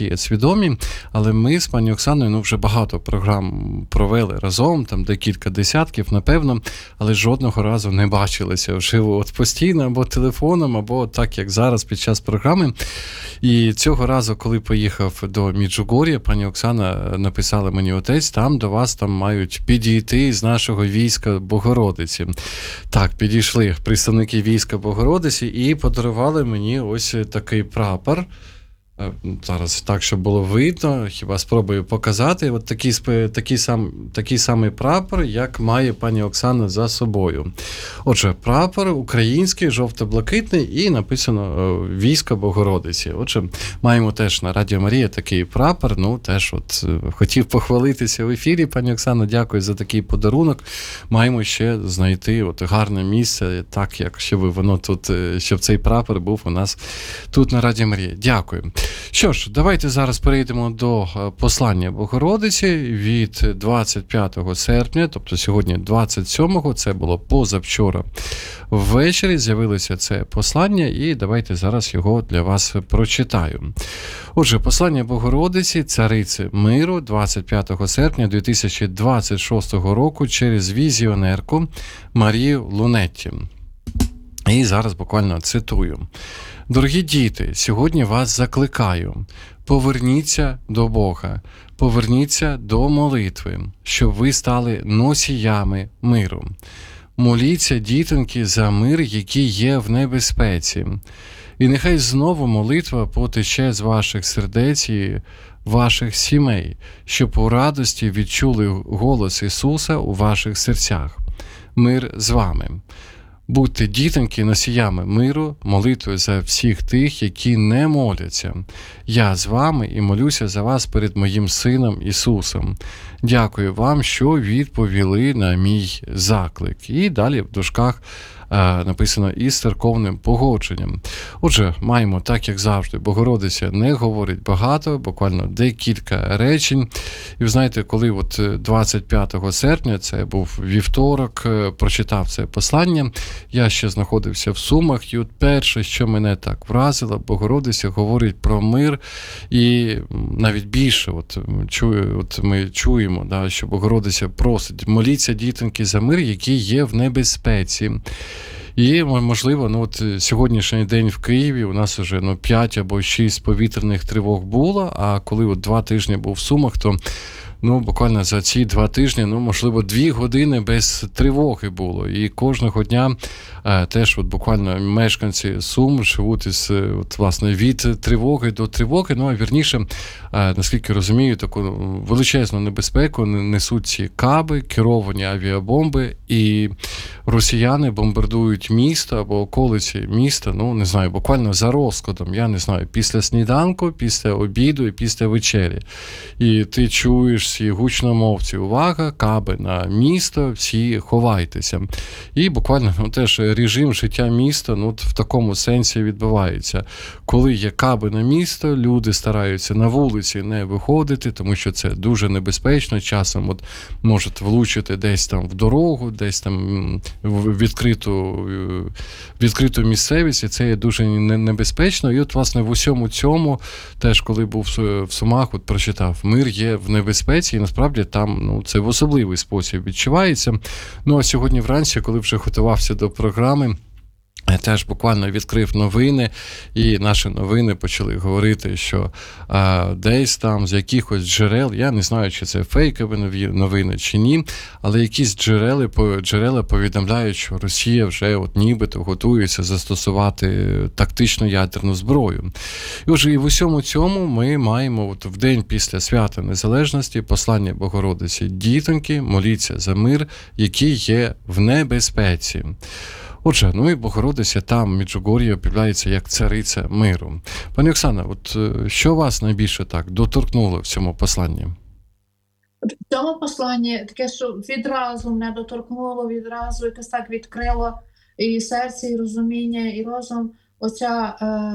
всі свідомі, але ми з пані Оксаною вже багато програм провели разом, там декілька десятків, напевно, але жодного разу не бачилися вживу от постійно, або телефоном, або так, як зараз під час програми. І цього разу, коли поїхав до Меджугор'я, пані Оксана написала мені: отець, там до вас там мають підійти з нашого війська Богородиці. Так, підійшли представники війська Богородиці і подарували мені ось такий прапор. Зараз так, щоб було видно, хіба спробую показати. От такий самий прапор, як має пані Оксана за собою. Отже, прапор український, жовто-блакитний, і написано «Військо Богородиці». Отже, маємо теж на Радіо Марія такий прапор. Теж хотів похвалитися в ефірі, пані Оксано, дякую за такий подарунок. Маємо ще знайти гарне місце, так, як щоб цей прапор був у нас тут на Радіо Марія. Дякую. Що ж, давайте зараз перейдемо до послання Богородиці від 25 серпня, тобто сьогодні 27-го, це було позавчора ввечері, з'явилося це послання, і давайте зараз його для вас прочитаю. Отже, послання Богородиці, Цариці миру, 25 серпня 2026 року через візіонерку Марію Лунетті. І зараз буквально цитую. «Дорогі діти, сьогодні вас закликаю, поверніться до Бога, поверніться до молитви, щоб ви стали носіями миру. Моліться, дітоньки, за мир, який є в небезпеці. І нехай знову молитва потече з ваших сердець і ваших сімей, щоб у радості відчули голос Ісуса у ваших серцях. Мир з вами». Будьте, дітоньки, носіями миру, молитвою за всіх тих, які не моляться. Я з вами і молюся за вас перед моїм Сином Ісусом. Дякую вам, що відповіли на мій заклик. І далі в дужках написано «із церковним погодженням». Отже, маємо, так як завжди, Богородиця не говорить багато, буквально декілька речень. І ви знаєте, коли 25 серпня, це був вівторок, прочитав це послання, я ще знаходився в Сумах, і перше, що мене так вразило, Богородиця говорить про мир, і навіть більше ми чуємо, що Богородиця просить: моліться, дітоньки, за мир, який є в небезпеці. І, можливо, сьогоднішній день в Києві у нас вже 5 або 6 повітряних тривог було, а коли 2 тижні був в Сумах, то буквально за ці 2 тижні, можливо, 2 години без тривоги було. І кожного дня теж буквально мешканці Сум живуть від тривоги до тривоги. А вірніше, наскільки розумію, таку величезну небезпеку несуть ці каби, керовані авіабомби, і росіяни бомбардують місто або околиці міста, не знаю, буквально за розкладом, я не знаю, після сніданку, після обіду і після вечері. І ти чуєш всі гучномовці: увага, каби на місто, всі ховайтеся. І буквально теж режим життя міста в такому сенсі відбувається. Коли є каби на місто, люди стараються на вулиці не виходити, тому що це дуже небезпечно, часом можуть влучити десь там в дорогу, десь там в відкриту місцевість, і це є дуже небезпечно. І власне в усьому цьому, теж коли був в Сумах, прочитав: мир є в небезпеці, і насправді там це в особливий спосіб відчувається. А сьогодні вранці, коли вже готувався до програми, я теж буквально відкрив новини, і наші новини почали говорити, що десь там з якихось джерел, я не знаю, чи це фейкові новини чи ні, але якісь джерела повідомляють, що Росія вже нібито готується застосувати тактичну ядерну зброю. І отже, і в усьому цьому ми маємо в день після Свята Незалежності послання Богородиці: дітоньки, моліться за мир, який є в небезпеці. Отже, і Богородиця там, в Меджугор'ї, об'являється як цариця миру. Пані Оксана, що вас найбільше так доторкнуло в цьому посланні? В цьому посланні таке, що відразу мене доторкнуло, відразу якось так відкрило і серце, і розуміння, і розум. Оця,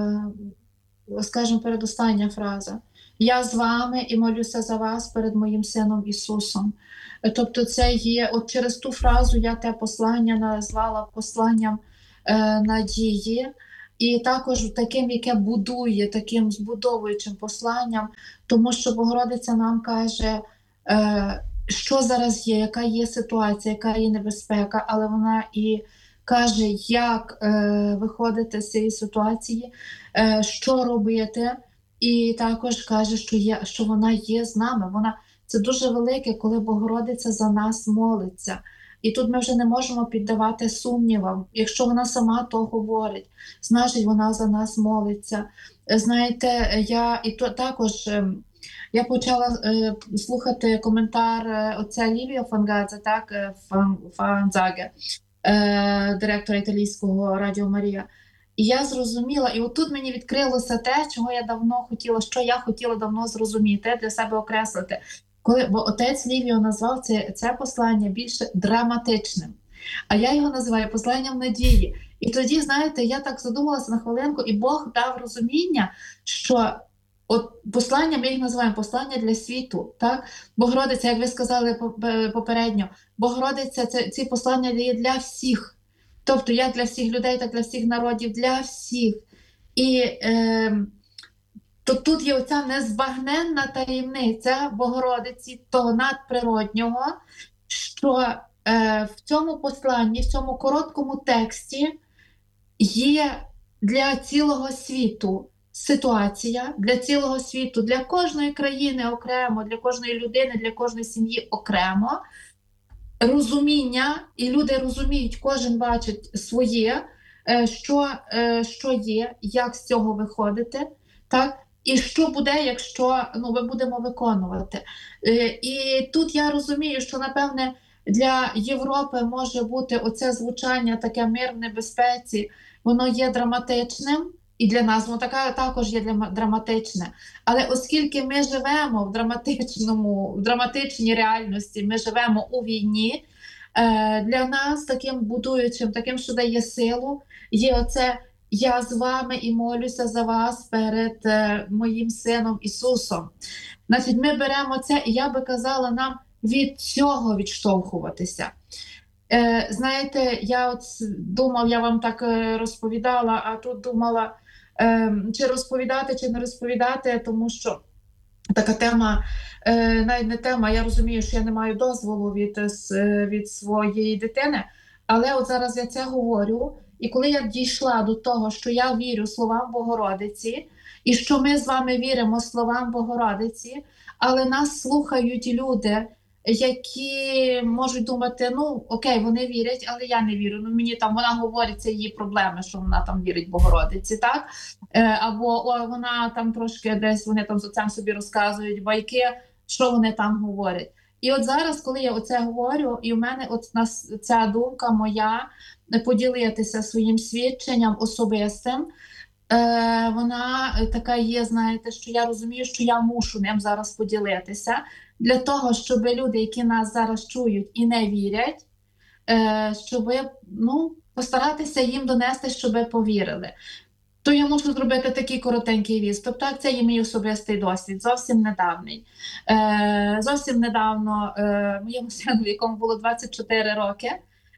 скажімо, передостання фраза: «Я з вами і молюся за вас перед моїм Сином Ісусом». Тобто це є, через ту фразу я те послання назвала посланням надії, і також таким, яке будує, таким збудовуючим посланням, тому що Богородиця нам каже, що зараз є, яка є ситуація, яка є небезпека, але вона і каже, як виходити з цієї ситуації, що робити, і також каже, що вона є з нами. Це дуже велике, коли Богородиця за нас молиться. І тут ми вже не можемо піддавати сумнівам. Якщо вона сама то говорить, значить вона за нас молиться. Знаєте, я почала слухати коментар отця Лівія Фангадзе, Фанзаге, директора італійського Радіо Марія. І я зрозуміла, і отут мені відкрилося те, що я хотіла давно зрозуміти, для себе окреслити. Бо отець Лівіо назвав це послання більше драматичним, а я його називаю посланням надії. І тоді, знаєте, я так задумалася на хвилинку, і Бог дав розуміння, що послання, ми їх називаємо послання для світу. Так? Богородиця, як ви сказали попередньо, Богородиця, ці послання є для всіх. Тобто як для всіх людей, так для всіх народів, для всіх. І то тут є оця незбагненна таємниця Богородиці, того надприроднього, що в цьому посланні, в цьому короткому тексті є для цілого світу ситуація, для цілого світу, для кожної країни окремо, для кожної людини, для кожної сім'ї окремо, розуміння, і люди розуміють, кожен бачить своє, що є, як з цього виходити, так? І що буде, якщо ми будемо виконувати. І тут я розумію, що, напевне, для Європи може бути оце звучання, таке мир в небезпеці, воно є драматичним, і для нас воно також є драматичне. Але оскільки ми живемо в драматичній реальності, ми живемо у війні, для нас таким будуючим, таким, що дає силу, є оце «Я з вами і молюся за вас перед моїм Сином Ісусом». Значить, ми беремо це, і я би казала нам від цього відштовхуватися. Знаєте, я думав, я вам так розповідала, а тут думала, чи розповідати, чи не розповідати, тому що така тема, навіть не тема, я розумію, що я не маю дозволу від своєї дитини, але от зараз я це говорю, і коли я дійшла до того, що я вірю словам Богородиці, і що ми з вами віримо словам Богородиці, але нас слухають люди, які можуть думати, окей, вони вірять, але я не вірю. Мені там, вона говорить, це її проблеми, що вона там вірить Богородиці, так? Або вона там трошки десь, вони там з отцем собі розказують байки, що вони там говорять. І от зараз, коли я оце говорю, і в мене ця думка моя поділитися своїм свідченням особистим, вона така є, знаєте, що я розумію, що я мушу ним зараз поділитися, для того, щоб люди, які нас зараз чують і не вірять, щоб постаратися їм донести, щоб повірили. То я можу зробити такий коротенький відступ. Так, це є мій особистий досвід, зовсім недавній. Зовсім недавно моєму сину, якому було 24 роки,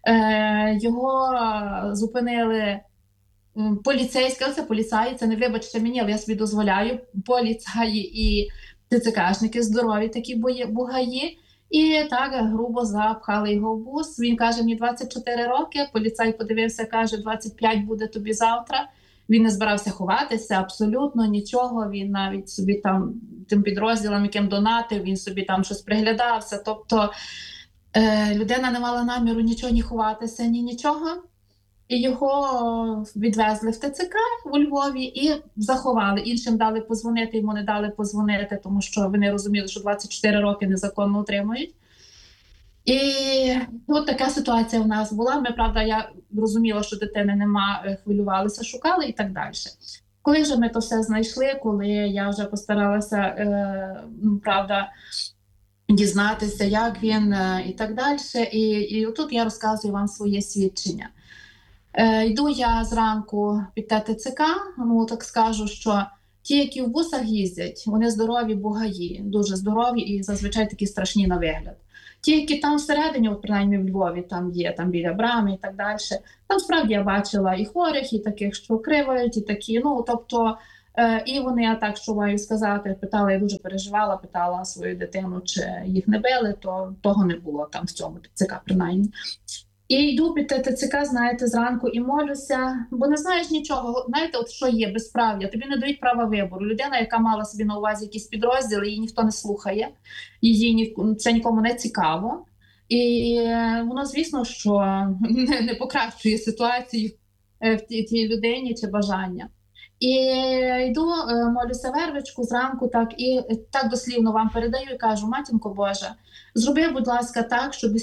його зупинили поліцейські, це поліцаї, це не вибачте мені, але я собі дозволяю, поліцаї і ТЦКшники здорові такі бугаї, і так грубо запхали його в бус. Він каже, мені 24 роки, поліцай подивився, каже, 25 буде тобі завтра. Він не збирався ховатися, абсолютно нічого, він навіть собі там тим підрозділом, яким донатив, він собі там щось приглядався, тобто людина не мала наміру нічого ні ховатися, ні нічого. І його відвезли в ТЦК у Львові і заховали. Іншим дали позвонити, йому не дали позвонити, тому що вони розуміли, що 24 роки незаконно утримують. І от така ситуація в нас була. Ми, правда, я розуміла, що дитини нема, хвилювалися, шукали і так далі. Коли вже ми то все знайшли, коли я вже постаралася, правда, дізнатися, як він і так далі. І тут я розказую вам своє свідчення. Йду я зранку під ТЦК, так скажу, що ті, які в бусах їздять, вони здорові бугаї, дуже здорові і зазвичай такі страшні на вигляд. Ті, які там всередині, от принаймні в Львові, там є, там біля брами і так далі, там справді я бачила і хворих, і таких, що кривають, і такі, ну, тобто, і вони, я так що маю сказати, питала, я дуже переживала, питала свою дитину, чи їх не били, то того не було там в цьому ТЦК, принаймні. І йду під ТЦК, знаєте, зранку і молюся, бо не знаєш нічого. Знаєте, от що є безправ'я, тобі не дають права вибору. Людина, яка мала собі на увазі якісь підрозділи, її ніхто не слухає, це нікому не цікаво. І воно, звісно, що не покращує ситуацію в тій людині чи бажання. І йду, молюся вервичку зранку, так, і так дослівно вам передаю і кажу: матінко Божа, зроби, будь ласка, так, щоб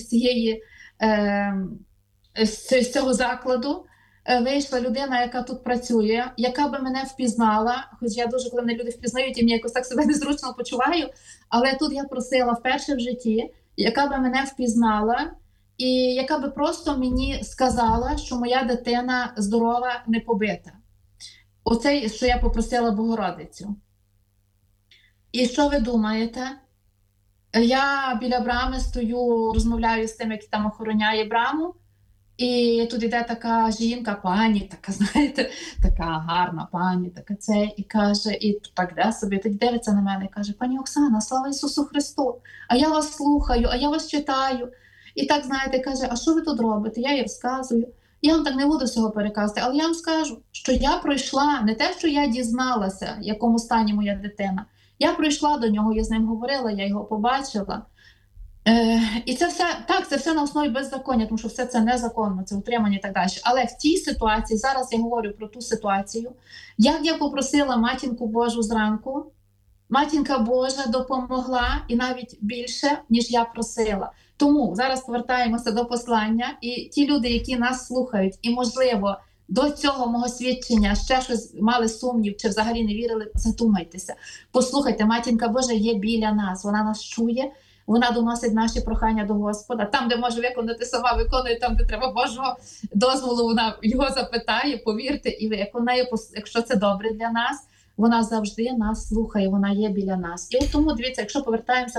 з цього закладу вийшла людина, яка тут працює, яка би мене впізнала, хоч я дуже, коли мене люди впізнають, і мені якось так себе незручно почуваю, але тут я просила вперше в житті, яка би мене впізнала, і яка би просто мені сказала, що моя дитина здорова, не побита. Оце, що я попросила Богородицю. І що ви думаєте? Я біля брами стою, розмовляю з тим, який там охороняє браму, і тут йде така жінка, пані, така, знаєте, така гарна пані, така це, і каже, і так де собі, так дивиться на мене і каже: пані Оксана, слава Ісусу Христу, а я вас слухаю, а я вас читаю. І так, знаєте, каже: а що ви тут робите? Я їй розказую. Я вам так не буду всього переказати, але я вам скажу, що я пройшла, не те, що я дізналася, в якому стані моя дитина. Я прийшла до нього, я з ним говорила, я його побачила. І це все, так, це все на основі беззаконня, тому що все це незаконно, це утримання і так далі. Але в тій ситуації, зараз я говорю про ту ситуацію, як я попросила матінку Божу зранку, матінка Божа допомогла і навіть більше, ніж я просила. Тому зараз повертаємося до послання, і ті люди, які нас слухають, і, можливо, до цього мого свідчення ще щось мали сумнів, чи взагалі не вірили, задумайтеся. Послухайте, матінка Божа є біля нас, вона нас чує, вона доносить наші прохання до Господа. Там, де може виконати, сама виконує, там, де треба Божого дозволу, вона його запитає, повірте, і виконає, якщо це добре для нас. Вона завжди нас слухає, вона є біля нас. І от тому, дивіться, якщо повернемося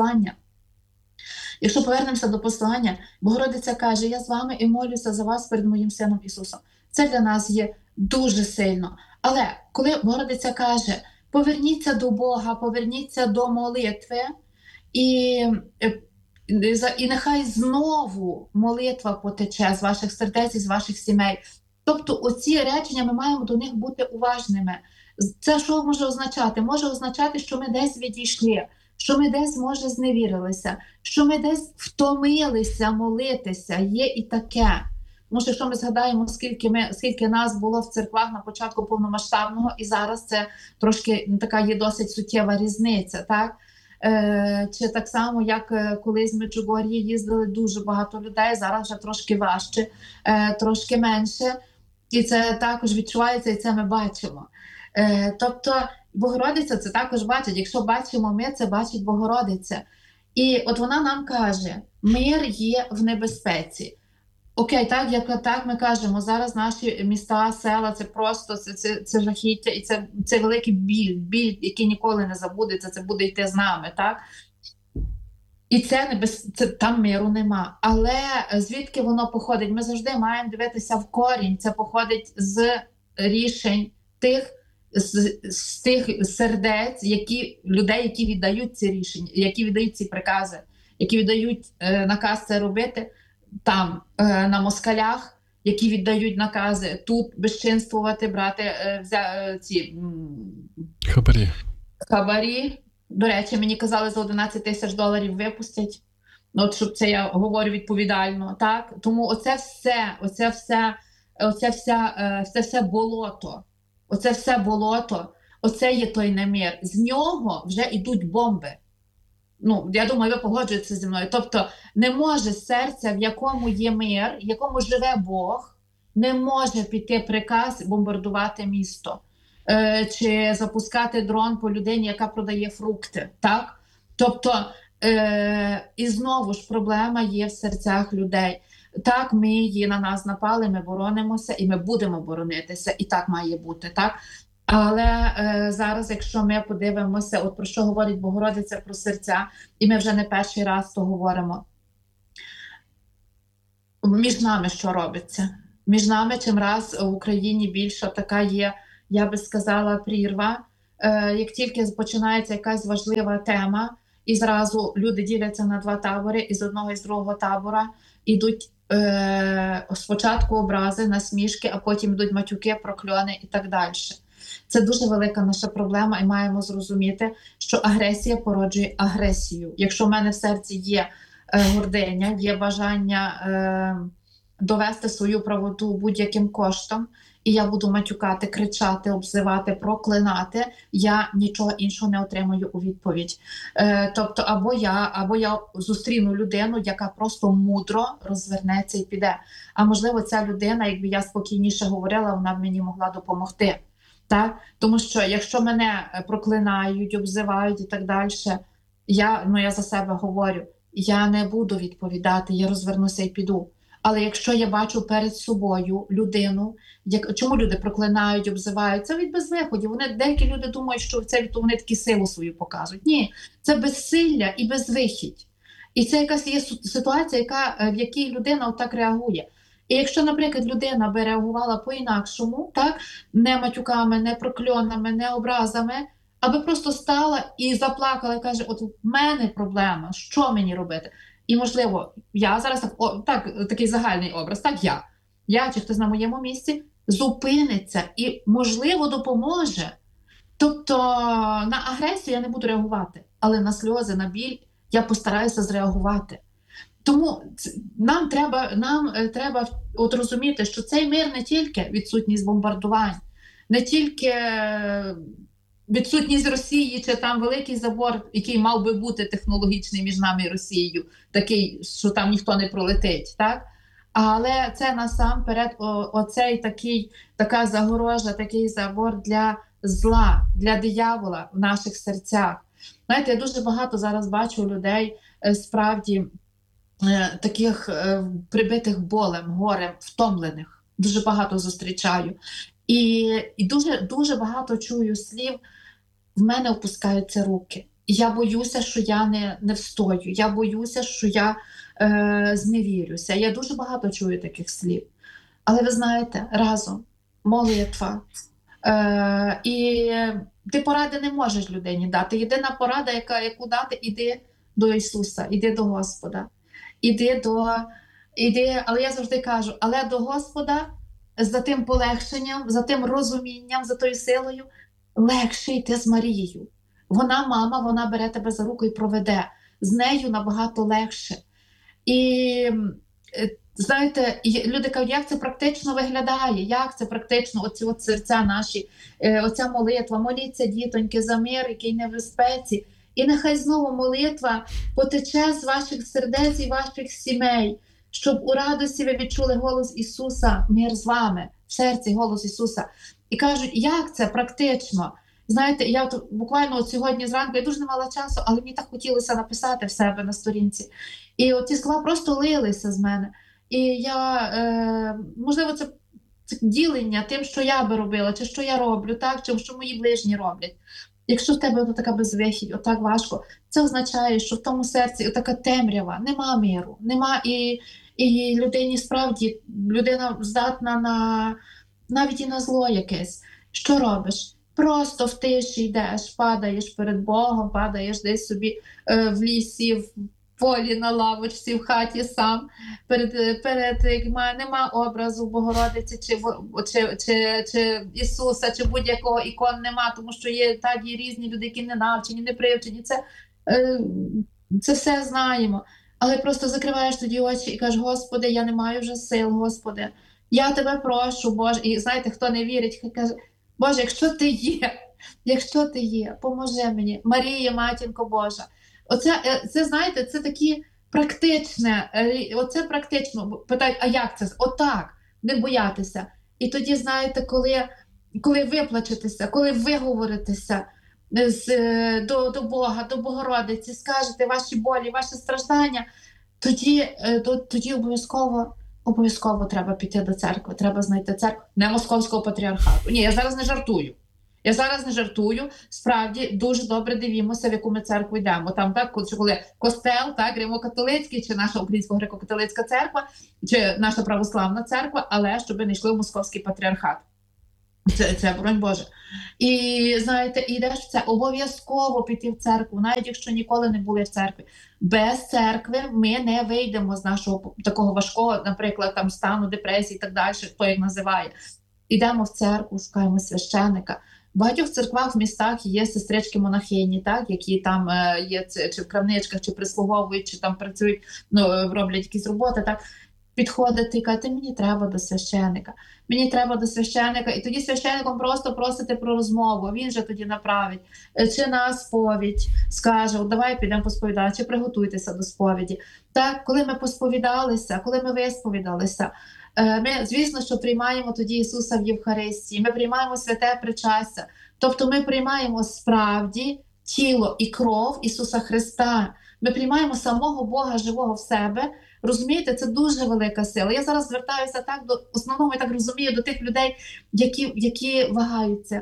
до послання, Богородиця каже: я з вами і молюся за вас перед моїм сином Ісусом. Це для нас є дуже сильно. Але коли Богородиця каже: поверніться до Бога, поверніться до молитви, і нехай знову молитва потече з ваших сердець і з ваших сімей. Тобто оці речення, ми маємо до них бути уважними. Це що може означати? Може означати, що ми десь відійшли, що ми десь, може, зневірилися, що ми десь втомилися молитися, є і таке. Тому що якщо ми згадаємо, скільки нас було в церквах на початку повномасштабного, і зараз це трошки така є досить суттєва різниця, так? Чи так само, як колись в Меджугор'ї їздили дуже багато людей, зараз вже трошки важче, трошки менше. І це також відчувається, і це ми бачимо. Тобто Богородиця це також бачить. Якщо бачимо ми, це бачить Богородиця. І от вона нам каже: мир є в небезпеці. Окей, так ми кажемо, зараз наші міста, села, це просто це жахіття, і це великий біль, який ніколи не забудеться, це буде йти з нами, так? І там миру нема. Але звідки воно походить? Ми завжди маємо дивитися в корінь. Це походить з рішень з тих сердець, людей, які віддають ці рішення, які віддають ці прикази, які віддають наказ це робити там, на москалях, які віддають накази тут безчинствувати, брати ці хабарі. До речі, мені казали, за $11 тисяч випустять. От, щоб це я говорю відповідально, так? Тому оце все болото. Оце все болото, оце є той немир. З нього вже йдуть бомби. Ну, я думаю, ви погоджуєтеся зі мною. Тобто, не може серця, в якому є мир, в якому живе Бог, не може піти приказ бомбардувати місто. Чи запускати дрон по людині, яка продає фрукти, так? Тобто, і знову ж проблема є в серцях людей. Так, на нас напали, ми боронимося, і ми будемо боронитися, і так має бути, так? Але зараз, якщо ми подивимося, от про що говорить Богородиця, про серця, і ми вже не перший раз то говоримо. Між нами що робиться? Між нами чим раз в Україні більше така є, я би сказала, прірва. Як тільки починається якась важлива тема, і зразу люди діляться на два табори, і з одного і з другого табора йдуть спочатку образи, насмішки, а потім йдуть матюки, прокльони і так далі. Це дуже велика наша проблема, і маємо зрозуміти, що агресія породжує агресію. Якщо в мене в серці є гординя, є бажання довести свою правоту будь-яким коштом, і я буду матюкати, кричати, обзивати, проклинати, я нічого іншого не отримаю у відповідь. Тобто або я зустріну людину, яка просто мудро розвернеться і піде. А можливо, ця людина, якби я спокійніше говорила, вона б мені могла допомогти. Так? Тому що якщо мене проклинають, обзивають і так далі, я за себе говорю, я не буду відповідати, я розвернуся і піду. Але якщо я бачу перед собою людину, чому люди проклинають, обзивають, це від безвиходів. Деякі люди думають, що це вони такі силу свою показують. Ні, це безсилля і безвихідь. І це якась є ситуація, в якій людина отак реагує. І якщо, наприклад, людина би реагувала по-інакшому, так, не матюками, не прокльонами, не образами, аби просто стала і заплакала, і каже, от в мене проблема, що мені робити? І, можливо, я зараз, такий загальний образ, так я чи хтось на моєму місці, зупиниться і, можливо, допоможе. Тобто на агресію я не буду реагувати, але на сльози, на біль я постараюся зреагувати. Тому нам треба от розуміти, що цей мир не тільки відсутність бомбардувань, не тільки відсутність Росії чи там великий забор, який мав би бути технологічний між нами і Росією, такий, що там ніхто не пролетить, так? Але це насамперед така загорожа, такий забор для зла, для диявола в наших серцях. Знаєте, я дуже багато зараз бачу людей справді таких прибитих болем, горем, втомлених. Дуже багато зустрічаю. І дуже, дуже багато чую слів, в мене опускаються руки. Я боюся, що я не встою. Я боюся, що я зневірюся. Я дуже багато чую таких слів. Але ви знаєте, разом молитва. І ти поради не можеш людині дати. Єдина порада, яку дати, іди до Ісуса, іди до Господа. Але я завжди кажу, але до Господа за тим полегшенням, за тим розумінням, за тою силою легше йти з Марією. Вона мама, вона бере тебе за руку і проведе. З нею набагато легше. І знаєте, люди кажуть, як це практично виглядає, як це практично, оці от серця наші, оця молитва, моліться, дітоньки, за мир, який не в безпеці. І нехай знову молитва потече з ваших сердець і ваших сімей, щоб у радості ви відчули голос Ісуса, мир з вами, в серці голос Ісуса. І кажуть, як це практично? Знаєте, я буквально сьогодні зранку, я дуже не мала часу, але мені так хотілося написати в себе на сторінці. І ці слова просто лилися з мене. І я, можливо, це ділення тим, що я би робила, чи що я роблю, так, чи що мої ближні роблять. Якщо в тебе така безвихідь, отак важко, це означає, що в тому серці така темрява, нема миру, нема і людині справді, людина здатна навіть і на зло якесь. Що робиш? Просто в тиші йдеш, падаєш перед Богом, падаєш десь собі в лісі, в полі, на лавочці, в хаті сам, нема образу Богородиці чи Ісуса, чи будь-якого ікон нема, тому що є різні люди, які не навчені, не привчені. Це все знаємо. Але просто закриваєш тоді очі і кажеш, Господи, я не маю вже сил, Господи, я Тебе прошу, Боже. І знаєте, хто не вірить, каже, Боже, якщо ти є, поможи мені, Марія, Матінко Божа. Це, знаєте, це такі практичне, оце практично, питають, а як це? Отак, не боятися. І тоді, знаєте, коли виплачетеся, коли виговоритеся до Бога, до Богородиці, скажете ваші болі, ваші страждання, тоді обов'язково треба піти до церкви, треба знайти церкву, не московського патріархату. Ні, я зараз не жартую. Я зараз не жартую, справді дуже добре дивімося, в яку ми церкву йдемо. Там так, коли костел, так, Римо-католицький, чи наша Українсько-греко-католицька церква, чи наша православна церква, але щоб не йшли в московський патріархат. Це бронь Боже. І, знаєте, ідеш в це, обов'язково піти в церкву, навіть якщо ніколи не були в церкві. Без церкви ми не вийдемо з нашого такого важкого, наприклад, там стану, депресії і так далі, хто їх називає. Ідемо в церкву, шукаємо священика. В багатьох церквах в містах є сестрички-монахині, так, які там є чи в крамничках, чи прислуговують, чи там працюють, роблять якісь роботи, так. Підходити і казати, мені треба до священика. Мені треба до священика. І тоді священником просто просити про розмову. Він же тоді направить. Чи на сповідь скаже, давай підемо посповідати, чи приготуйтеся до сповіді. Так, коли ми посповідалися, коли ми висповідалися, ми, звісно, що приймаємо тоді Ісуса в Євхаристії. Ми приймаємо святе причастя. Тобто ми приймаємо справді тіло і кров Ісуса Христа. Ми приймаємо самого Бога живого в себе. Розумієте, це дуже велика сила. Я зараз звертаюся так основному, я так розумію, до тих людей, які вагаються,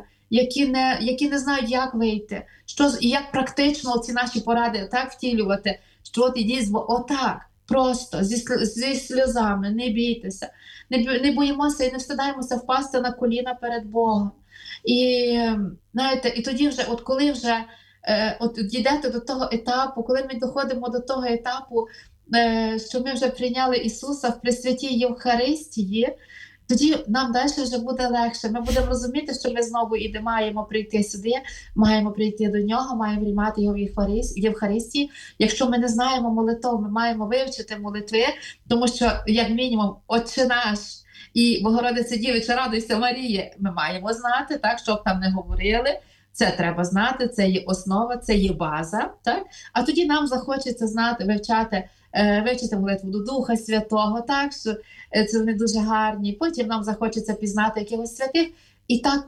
які не знають, як вийти, і як практично ці наші поради так втілювати, що от ідіть отак, просто, зі сльозами, не бійтеся, не боїмося і не встидаємося впасти на коліна перед Богом. І, знаєте, і тоді вже, от коли вже дійдете до того етапу, коли ми доходимо до того етапу, що ми вже прийняли Ісуса в Пресвятій Євхаристії, тоді нам далі вже буде легше. Ми будемо розуміти, що ми знову маємо прийти сюди, маємо прийти до Нього, маємо приймати Його в Євхаристії. Якщо ми не знаємо молитв, ми маємо вивчити молитви, тому що, як мінімум, Отче наш і Богородиця Дівича, радуйся Марія, ми маємо знати, так, щоб там не говорили. Це треба знати, це є основа, це є база. Так? А тоді нам захочеться знати, вивчити молитву до Духа Святого, так, що це вони дуже гарні. Потім нам захочеться пізнати якихось святих. І так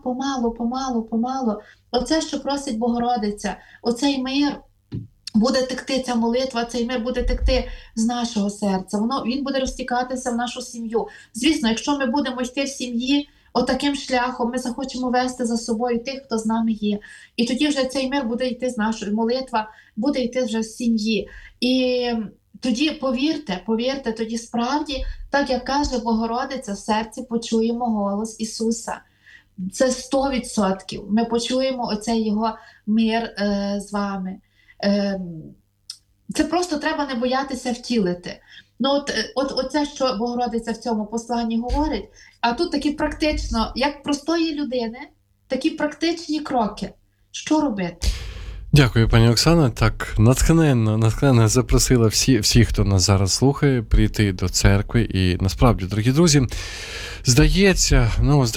помалу. Оце, що просить Богородиця, оцей мир буде текти, ця молитва, цей мир буде текти з нашого серця. Він буде розтікатися в нашу сім'ю. Звісно, якщо ми будемо йти в сім'ї, отаким шляхом ми захочемо вести за собою тих, хто з нами є. І тоді вже цей мир буде йти з нашої молитва, буде йти вже з сім'ї. І тоді повірте, тоді справді, так як каже Богородиця, в серці почуємо голос Ісуса. Це 100%. Ми почуємо оцей Його мир з вами. Це просто треба не боятися втілити. Оце, що Богородиця в цьому посланні говорить, а тут такі практично, як простої людини, такі практичні кроки. Що робити? Дякую, пані Оксана. Так натхненно запросила всіх, хто нас зараз слухає, прийти до церкви. І насправді, дорогі друзі, здається,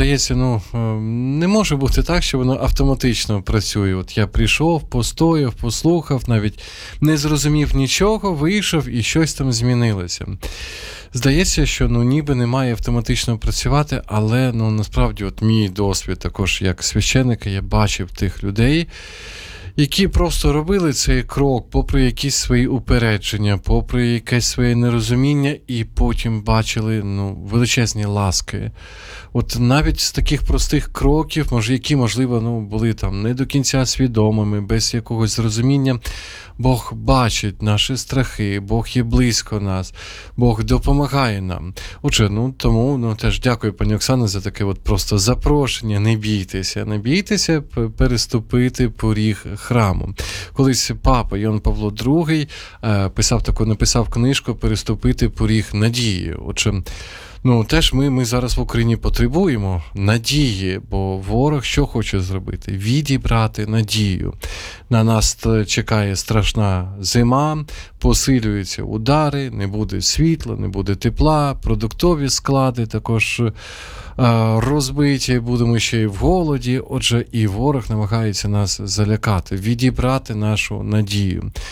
не може бути так, що воно автоматично працює. От я прийшов, постояв, послухав, навіть не зрозумів нічого, вийшов і щось там змінилося. Здається, що ніби не має автоматично працювати, але насправді от мій досвід також як священника, я бачив тих людей, які просто робили цей крок, попри якісь свої упередження, попри якесь своє нерозуміння, і потім бачили величезні ласки. От навіть з таких простих кроків, які, можливо, були там не до кінця свідомими, без якогось зрозуміння, Бог бачить наші страхи, Бог є близько нас, Бог допомагає нам. Отже, тому теж дякую, пані Оксано, за таке от просто запрошення. Не бійтеся переступити поріг храму. Колись папа Йоанн Павло II написав книжку «Переступити поріг надії». Отже, теж ми зараз в Україні потребуємо надії, бо ворог що хоче зробити? Відібрати надію. На нас чекає страшна зима, посилюються удари, не буде світла, не буде тепла, продуктові склади також розбиті, будемо ще й в голоді. Отже, і ворог намагається нас залякати, відібрати нашу надію.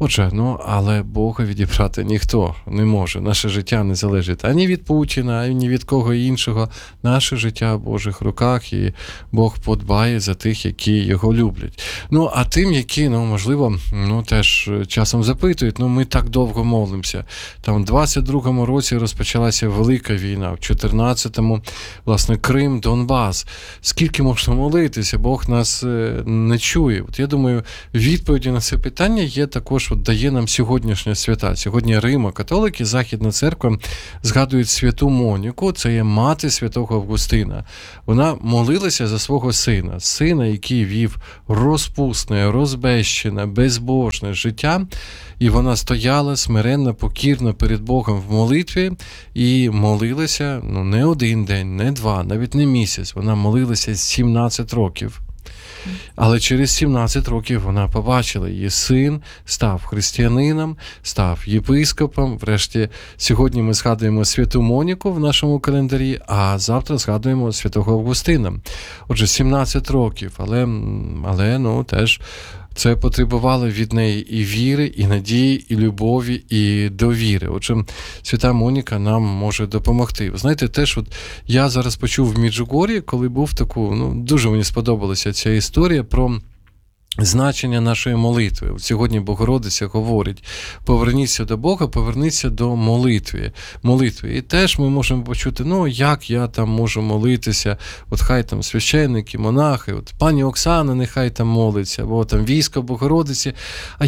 Отже, але Бога відібрати ніхто не може. Наше життя не залежить ані від Путіна, ані від кого іншого. Наше життя в Божих руках, і Бог подбає за тих, які його люблять. А тим, які, можливо, теж часом запитують, ми так довго молимося. Там в 22-му році розпочалася велика війна, в 14-му, власне, Крим, Донбас. Скільки можна молитися? Бог нас не чує. От я думаю, відповіді на це питання є також, дає нам сьогоднішня свята. Сьогодні Римо-католики, Західна церква згадують святу Моніку, це є мати святого Августина. Вона молилася за свого сина, який вів розпусне, розбещене, безбожне життя, і вона стояла смиренно, покірно перед Богом в молитві і молилася, не один день, не два, навіть не місяць, вона молилася 17 років. Але через 17 років вона побачила, її син став християнином, став єпископом. Врешті, сьогодні ми згадуємо святу Моніку в нашому календарі, а завтра згадуємо святого Августина. Отже, 17 років, але теж це потребувало від неї і віри, і надії, і любові, і довіри. Отже, свята Моніка нам може допомогти. Ви знаєте, теж я зараз почув в Меджугор'ї, коли був дуже мені сподобалася ця історія про значення нашої молитви. Сьогодні Богородиця говорить: поверніться до Бога, поверніться до молитви. І теж ми можемо почути, як я там можу молитися, хай там священники, монахи, пані Оксана нехай там молиться, або там військо Богородиці, а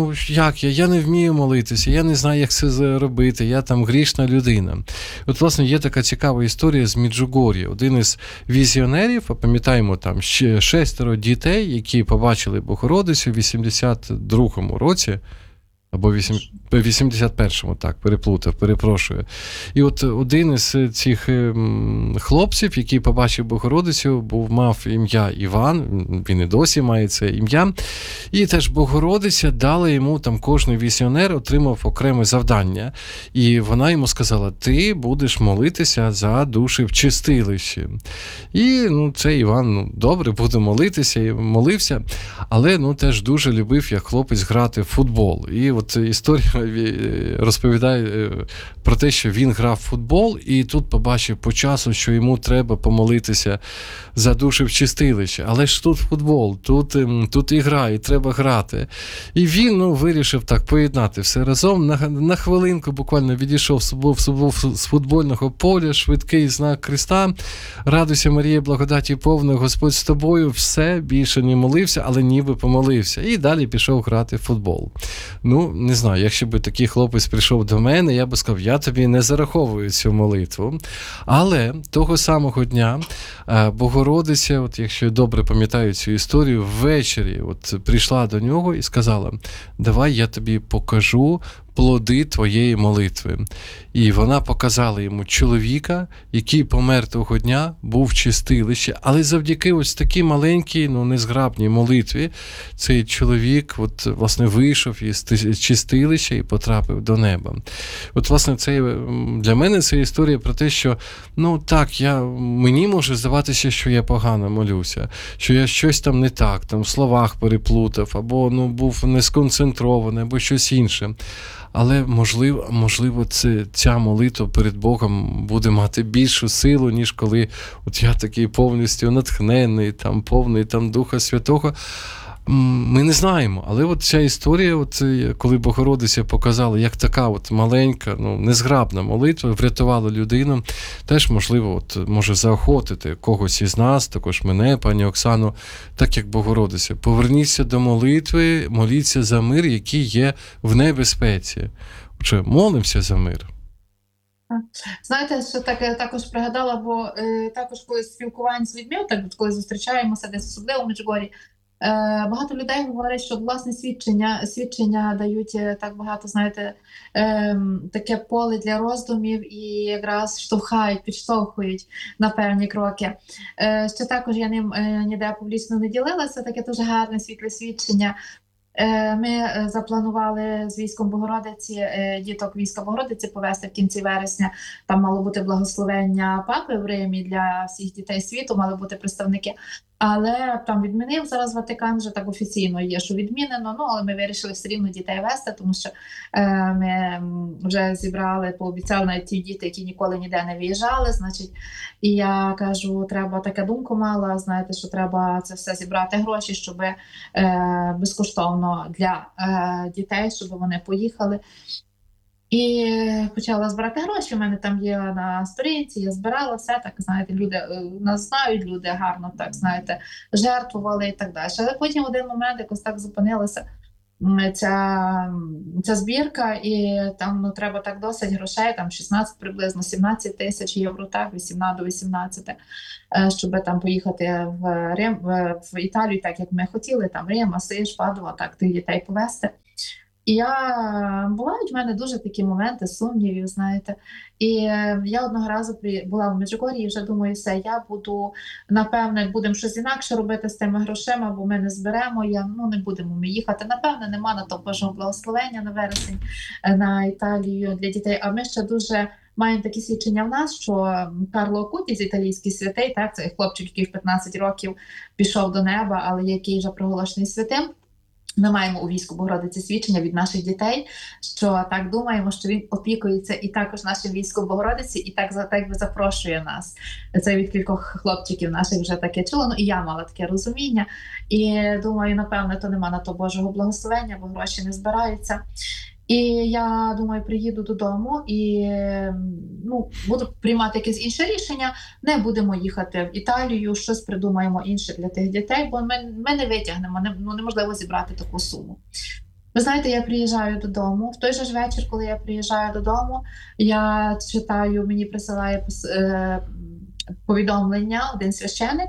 я не вмію молитися, я не знаю, як це зробити, я там грішна людина. Власне, є така цікава історія з Меджугор'я. Один із візіонерів, пам'ятаємо, там 6 дітей, які побачили Богородицю в 82-му році, або 81-му, так, перепрошую. І один із цих хлопців, який побачив Богородицю, мав ім'я Іван, він і досі має це ім'я, і теж Богородиця дала йому, кожний візіонер отримав окреме завдання, і вона йому сказала: ти будеш молитися за душі в чистилищі. І, цей Іван, добре, буде молитися, і молився, але, теж дуже любив, як хлопець, грати в футбол. І історія розповідає про те, що він грав в футбол, і тут побачив по часу, що йому треба помолитися за душі в чистилище. Але ж тут футбол, тут і гра, і треба грати. І він вирішив так поєднати все разом. На хвилинку буквально відійшов з футбольного поля, швидкий знак Христа: радуйся, Марія, благодаті повна, Господь з тобою. Все, більше не молився, але ніби помолився. І далі пішов грати в футбол. Не знаю, якщо б такий хлопець прийшов до мене, я би сказав: я тобі не зараховую цю молитву. Але того самого дня Богородиця, якщо я добре пам'ятаю цю історію, ввечері прийшла до нього і сказала: давай я тобі покажу плоди твоєї молитви. І вона показала йому чоловіка, який помер того дня, був в чистилищі, але завдяки такій маленькій, незграбній молитві, цей чоловік, власне, вийшов із чистилища і потрапив до неба. Власне, це для мене це історія про те, що, мені може здаватися, що я погано молюся, що я щось там не так, в словах переплутав, або, був не сконцентрований, або щось інше. Але, можливо, ця молитва перед Богом буде мати більшу силу, ніж коли я такий повністю натхнений, повний Духа Святого. Ми не знаємо, але ця історія, коли Богородиця показала, як така маленька, незграбна молитва врятувала людину, теж, можливо, може заохотити когось із нас, також мене, пані Оксану, так як Богородиця. Поверніться до молитви, моліться за мир, який є в небезпеці. Отже, молимося за мир. Знаєте, що також пригадала, бо також коли спілкування з людьми, коли зустрічаємося десь, особливо в Меджугор'ї, багато людей говорять, що, власне, свідчення дають так багато, знаєте, таке поле для роздумів і якраз підштовхують на певні кроки. Ще також я ним ніде публічно не ділилася, таке дуже гарне світле свідчення. Ми запланували з військом Богородиці, діток війська Богородиці повести в кінці вересня. Там мало бути благословення Папи в Римі для всіх дітей світу, мали бути представники. Але там відмінив зараз Ватикан, вже так офіційно є, що відмінено, ну, але ми вирішили все рівно дітей вести, тому що ми вже зібрали, пообіцяли навіть ті діти, які ніколи ніде не виїжджали, значить, і я кажу, треба, таку думку мала, знаєте, що треба це все зібрати гроші, щоб безкоштовно для дітей, щоб вони поїхали. І почала збирати гроші. У мене там є на сторінці, я збирала все так, знаєте, люди нас знають, люди гарно так, знаєте, жертвували і так далі. Але потім в один момент якось так зупинилася ця збірка, і там ну, треба так досить грошей, там 16 приблизно 17 тисяч євро, так, 18 до 18, щоб там поїхати в Рим, в Італію, так як ми хотіли, там Рим, Асиж, Падова, так, тих дітей повезти. І бувають в мене дуже такі моменти сумнівів, знаєте. І я одного разу була в Меджугор'ї і вже думаю, все, я буду, напевне, будемо щось інакше робити з тими грошима, бо ми не зберемо, не будемо ми їхати. Напевне, нема на то Божого благословення на вересень на Італію для дітей. А ми ще дуже маємо такі свідчення в нас, що Карло Акутіс, італійський святий, так, це хлопчик, який в 15 років пішов до неба, але який вже проголошений святим. Ми маємо у війську Богородиці свідчення від наших дітей, що так думаємо, що він опікується і також нашим військом Богородиці, і так би запрошує нас. Це від кількох хлопчиків наших вже таке чуло, і я мала таке розуміння. І думаю, напевне, то нема на то Божого благословення, бо гроші не збираються. І я думаю, приїду додому і буду приймати якесь інше рішення. Не будемо їхати в Італію, щось придумаємо інше для тих дітей, бо ми не витягнемо, неможливо зібрати таку суму. Ви знаєте, я приїжджаю додому. В той же ж вечір, коли я приїжджаю додому, я читаю, мені присилає повідомлення один священик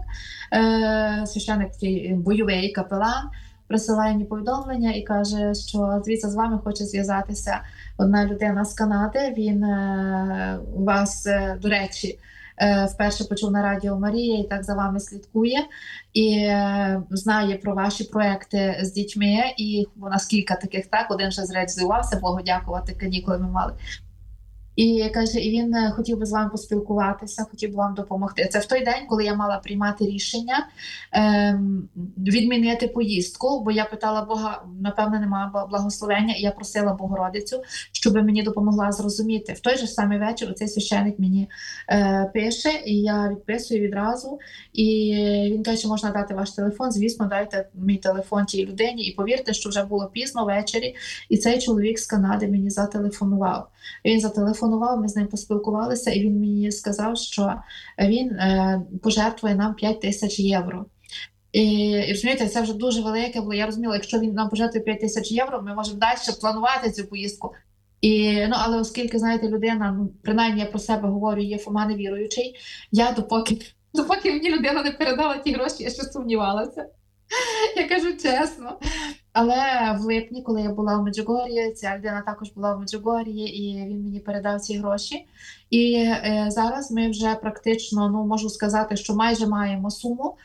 такий бойовий капелан, присилає мені повідомлення і каже, що звідси з вами хоче зв'язатися одна людина з Канади. Він вас, до речі, вперше почув на Радіо Марія і так за вами слідкує. І знає про ваші проекти з дітьми. І у нас кілька таких, так, один вже зреалізувався, Богу дякувати, канікули ми мали. І каже, і він хотів би з вами поспілкуватися, хотів би вам допомогти. Це в той день, коли я мала приймати рішення відмінити поїздку, бо я питала Бога, напевно, немає благословення, і я просила Богородицю, щоб мені допомогла зрозуміти. В той же самий вечір цей священик мені пише, і я відписую відразу. І він каже, що можна дати ваш телефон. Звісно, дайте мій телефон тій людині. І повірте, що вже було пізно ввечері, і цей чоловік з Канади мені зателефонував. Він зателефонував, ми з ним поспілкувалися, і він мені сказав, що він пожертвує нам 5 тисяч євро. І розумієте, це вже дуже велике, бо я розуміла, якщо він нам пожертвує 5 тисяч євро, ми можемо далі планувати цю поїздку. Але оскільки, знаєте, людина, принаймні я про себе говорю, є Фома невіруючий, я допоки мені людина не передала ті гроші, я ще сумнівалася. Я кажу чесно. Але в липні, коли я була в Меджугор'ї, ця людина також була в Меджугор'ї, і він мені передав ці гроші. І зараз ми вже практично, можу сказати, що майже маємо суму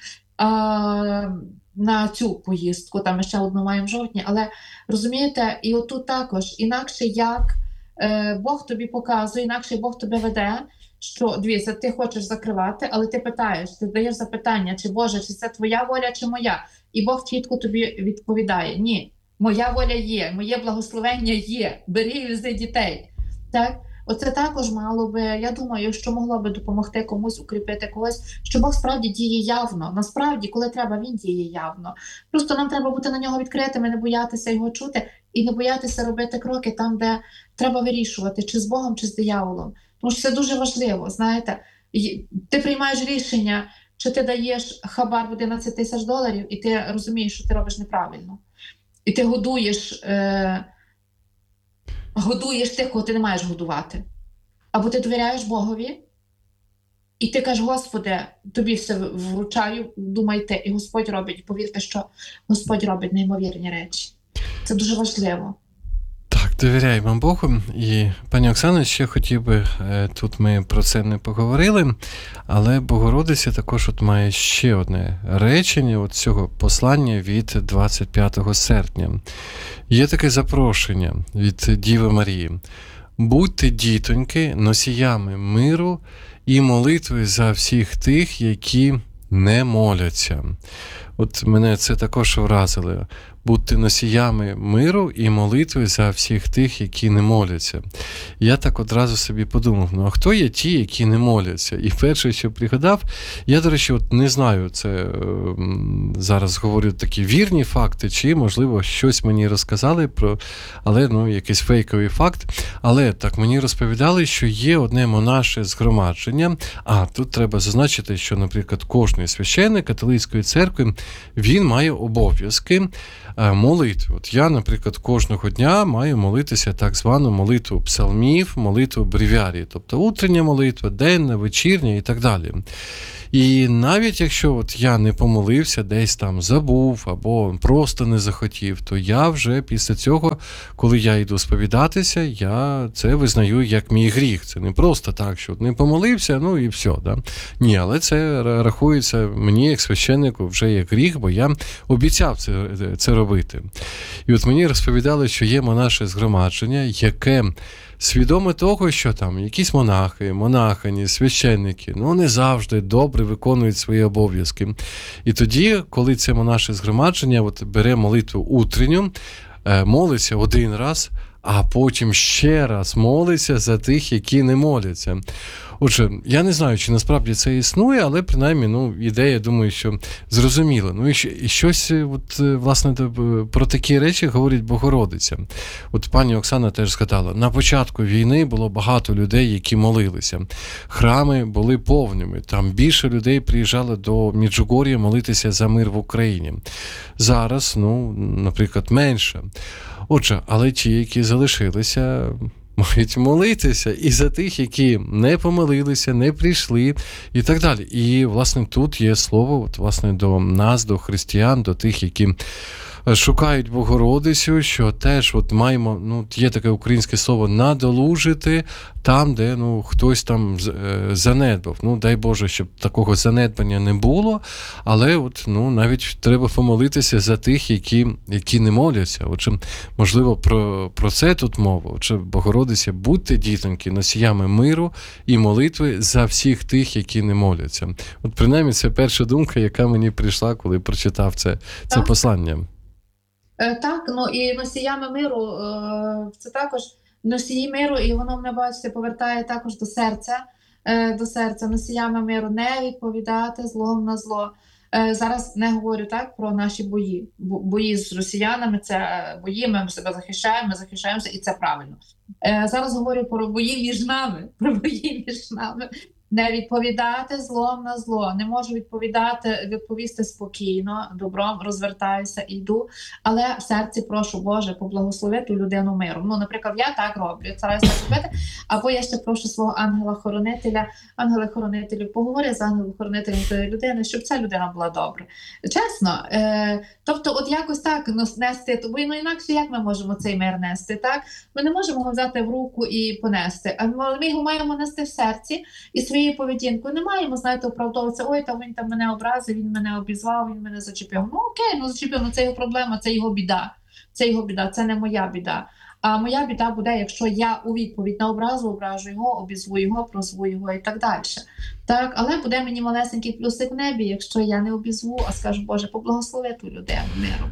на цю поїздку. Там ми ще одну маємо в жовтні. Але, розумієте, і отут також, інакше як Бог тобі показує, інакше Бог тебе веде, що, дивіться, ти хочеш закривати, але ти питаєш, ти даєш запитання, чи Боже, чи це твоя воля, чи моя? І Бог чітко тобі відповідає: ні, моя воля є, моє благословення є, бери і вези дітей. Так? Оце також мало би, я думаю, що могло би допомогти комусь, укріпити когось, що Бог справді діє явно. Насправді, коли треба, він діє явно. Просто нам треба бути на нього відкритими, не боятися його чути і не боятися робити кроки там, де треба вирішувати, чи з Богом, чи з дияволом. Тому що це дуже важливо, знаєте. Ти приймаєш рішення, чи ти даєш хабар в $11 тисяч, і ти розумієш, що ти робиш неправильно. І ти годуєш тих, кого ти не маєш годувати. Або ти довіряєш Богові, і ти кажеш: Господи, тобі все вручаю, думайте, і Господь робить. Повірте, що Господь робить неймовірні речі. Це дуже важливо. Довіряємо Богу. І, пані Оксано, ще хотів би, тут ми про це не поговорили, але Богородиця також має ще одне речення цього послання від 25 серпня. Є таке запрошення від Діви Марії: будьте, дітоньки, носіями миру і молитви за всіх тих, які не моляться. От мене це також вразило. Бути носіями миру і молитви за всіх тих, які не моляться. Я так одразу собі подумав, а хто є ті, які не моляться? І перше, що пригадав, я, до речі, от не знаю, це зараз говорю такі вірні факти, чи, можливо, щось мені розказали про, але, якийсь фейковий факт. Але так мені розповідали, що є одне монаше згромадження, тут треба зазначити, що, наприклад, кожний священник католицької церкви, він має обов'язки молитви. От я, наприклад, кожного дня маю молитися так звану молитву псалмів, молитву бревіарії, тобто утрення молитва, денна, вечірня і так далі. І навіть якщо от я не помолився, десь там забув або просто не захотів, то я вже після цього, коли я йду сповідатися, я це визнаю як мій гріх. Це не просто так, що не помолився, і все. Да? Ні, але це рахується мені як священнику вже як гріх, бо я обіцяв це робити. І от мені розповідали, що є монаше згромадження, яке свідоме того, що там якісь монахи, монахині, священники, не завжди добре виконують свої обов'язки. І тоді, коли це монаше згромадження бере молитву утренню, молиться один раз, а потім ще раз молиться за тих, які не моляться. Отже, я не знаю, чи насправді це існує, але принаймні, ідея, думаю, що зрозуміла. І щось, власне, про такі речі говорить Богородиця. От пані Оксана теж згадала, на початку війни було багато людей, які молилися. Храми були повними, там більше людей приїжджало до Меджугор'я молитися за мир в Україні. Зараз, наприклад, менше. Отже, але ті, які залишилися, мають молитися і за тих, які не помолилися, не прийшли і так далі. І, власне, тут є слово, до нас, до християн, до тих, які шукають Богородицю, що теж маємо, є таке українське слово «надолужити» там, де хтось там занедбав. Дай Боже, щоб такого занедбання не було, але навіть треба помолитися за тих, які не моляться. Отже, можливо, про це тут мова. Отже, Богородиця, будьте, дітоньки, носіями миру і молитви за всіх тих, які не моляться. От принаймні це перша думка, яка мені прийшла, коли прочитав це послання. Так, і носіями миру, це також носії миру, і воно мене, бачите, повертає також до серця, носіями миру, не відповідати злом на зло. Зараз не говорю так про наші бої з росіянами, це бої, ми себе захищаємося, і це правильно. Зараз говорю про бої між нами, Не відповідати злом на зло. Не можу відповісти спокійно, добром, розвертаюся, йду, але в серці прошу, Боже, поблагослови ту людину миром. Наприклад, я так роблю, стараюся робити, або я ще прошу свого ангела-хоронителя, ангели-хоронителю, поговори з ангелом-хоронителем тієї людини, щоб ця людина була добра. Чесно, тобто от якось так нести, бо інакше як ми можемо цей мир нести, так? Ми не можемо його взяти в руку і понести, а ми його маємо нести в серці і своєю поведінкою. Не маємо, оправдовуватися, ой, він там мене образив, він мене обізвав, він мене зачепив. Окей, зачепив, це його проблема, це його біда. Це не моя біда. А моя біда буде, якщо я у відповідь на образу ображу його, обізву його, прозву його і так далі. Так, але буде мені малесенький плюсик в небі, якщо я не обізву, а скажу, Боже, поблагослови ту людину миром.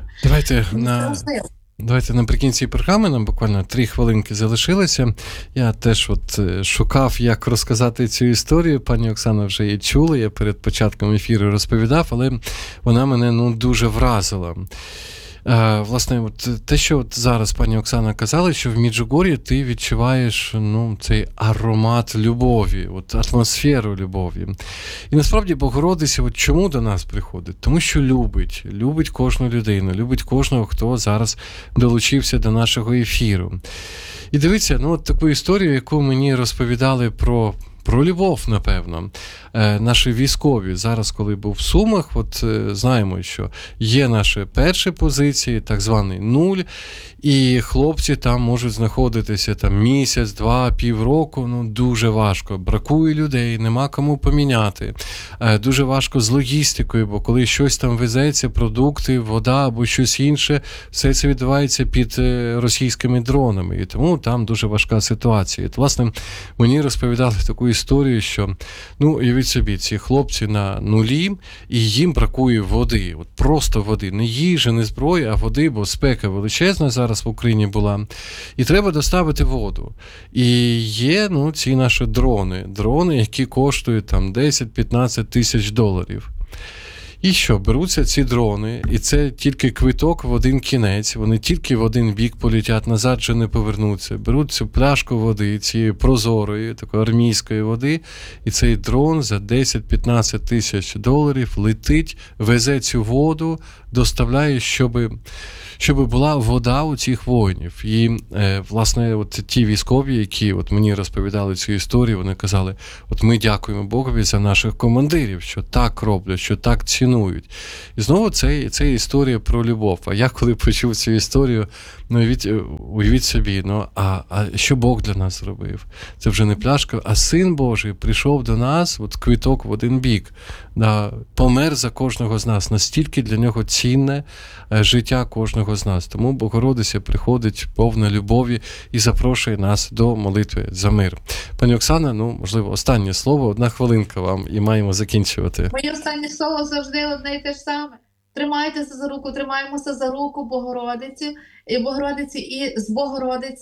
Давайте наприкінці програми, нам буквально 3 хвилинки залишилося. Я теж шукав, як розказати цю історію. Пані Оксана вже її чула, я перед початком ефіру розповідав, але вона мене дуже вразила. Власне, те, що зараз пані Оксана казала, що в Меджугор'ї ти відчуваєш цей аромат любові, атмосферу любові. І насправді Богородиця чому до нас приходить? Тому що любить кожну людину, любить кожного, хто зараз долучився до нашого ефіру. І дивіться, таку історію, яку мені розповідали про любов, напевно. Наші військові зараз, коли був в Сумах, знаємо, що є наші перші позиції, так званий нуль, і хлопці там можуть знаходитися місяць, 2, півроку, дуже важко. Бракує людей, нема кому поміняти. Дуже важко з логістикою, бо коли щось там везеться, продукти, вода або щось інше, все це відбувається під російськими дронами, і тому там дуже важка ситуація. І, власне, мені розповідали таку історію, історію, що, ну, уявіть собі, ці хлопці на нулі, і їм бракує води, от просто води, не їжі, не зброї, а води, бо спека величезна зараз в Україні була, і треба доставити воду. І є, ну, ці наші дрони, які коштують там 10-15 тисяч доларів. І що, беруться ці дрони, і це тільки квиток в один кінець, вони тільки в один бік полетять, назад вже не повернуться. Беруть цю пляшку води, цієї прозорої, такої армійської води, і цей дрон за 10-15 тисяч доларів летить, везе цю воду, доставляє, щоб була вода у цих воїнів. І, власне, от ті військові, які от мені розповідали цю історію, вони казали, от ми дякуємо Богові за наших командирів, що так роблять, що так цінують. І знову це історія про любов. А я коли почув цю історію, ну, уявіть собі, ну, а що Бог для нас зробив? Це вже не пляшка, а Син Божий прийшов до нас, от квиток в один бік, да, помер за кожного з нас. Настільки для нього цінне життя кожного з нас. Тому Богородиця приходить повна любові і запрошує нас до молитви за мир. Пані Оксана, ну, можливо, останнє слово, 1 хвилинка вам, і маємо закінчувати. Моє останнє слово завжди одне і те ж саме. Тримайтеся за руку, тримаємося за руку Богородиці, і з Богородиці